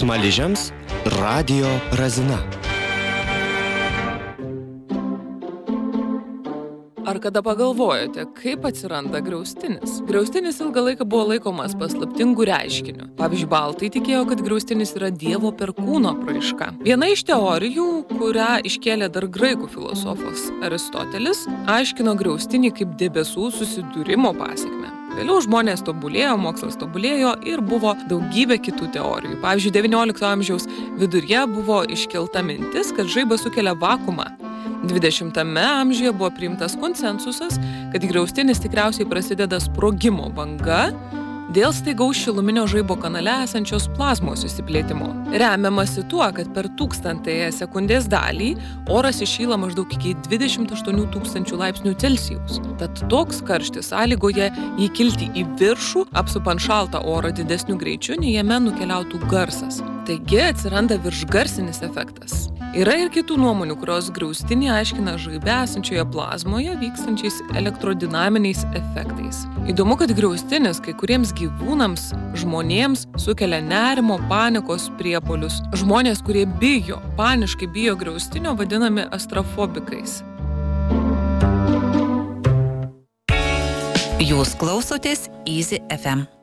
Smaližiams Radio Razina. Ar kada pagalvojote, kaip atsiranda griaustinis? Griaustinis ilgą laiką buvo laikomas paslaptingu reiškiniu. Pavyzdžiui, baltai tikėjo, kad griaustinis yra Dievo perkūno apraiška. Viena iš teorijų, kurią iškėlė dar graikų filosofas Aristotelis, aiškino griaustinį kaip debesų susidūrimo pasekmę. Vėliau žmonės tobulėjo, mokslas tobulėjo ir buvo daugybė kitų teorijų. Pavyzdžiui, XIX amžiaus viduryje buvo iškelta mintis, kad žaibas sukelia vakuumą. 20 amžiuje buvo priimtas konsensusas, kad griaustinis tikriausiai prasideda sprogimo banga dėl staigaus šiluminio žaibo kanale esančios plazmos išsiplėtimo. Remiamasi tuo, kad per 1000 sekundės dalį oras įšyla maždaug iki 28 000 laipsnių Celsijaus. Tad toks karštis sąlygoja jį kilti į viršų, apsupant šaltą orą didesniu greičiu, nei jame nukeliautų garsas. Taigi atsiranda viršgarsinis efektas. Yra ir kitų nuomonių, kurios griaustinį aiškina žaibe esančioje plazmoje vykstančiais elektrodinaminiais efektais. Įdomu, kad griaustinis kai kuriems gyvūnams, žmonėms sukelia nerimo, panikos priepuolius. Žmonės, kurie paniškai bijo griaustinio, vadinami astrofobikais. Jūs klausotės Easy FM.